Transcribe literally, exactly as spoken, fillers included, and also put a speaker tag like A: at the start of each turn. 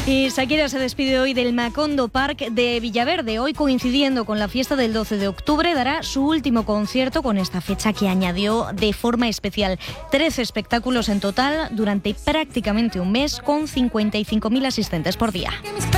A: Y Shakira se despide hoy del Macondo Park de Villaverde. Hoy, coincidiendo con la fiesta del doce de octubre, dará su último concierto con esta fecha que añadió de forma especial. trece espectáculos en total durante prácticamente un mes, con cincuenta y cinco mil asistentes por día.